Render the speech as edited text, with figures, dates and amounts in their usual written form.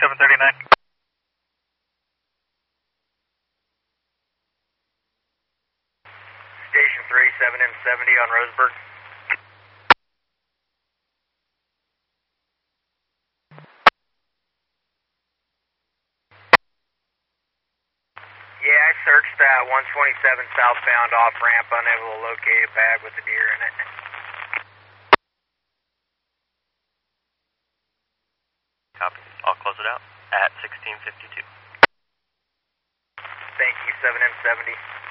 739. Station 3, 7M70 on Roseburg. Yeah, I searched that 127 southbound off ramp, unable to locate a bag with a deer in it. Copy. I'll close it out at 1652. Thank you, 7M70.